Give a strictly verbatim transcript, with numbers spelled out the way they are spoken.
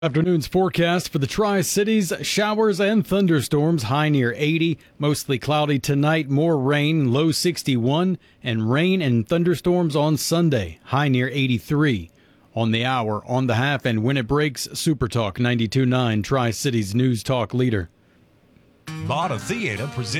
Afternoon's forecast for the Tri-Cities, showers and thunderstorms, high near eighty, mostly cloudy tonight, more rain, low sixty-one, and rain and thunderstorms on Sunday, high near eighty-three. On the hour, on the half, and when it breaks, Super Talk ninety-two point nine, Tri-Cities News Talk leader. Bada Theater presents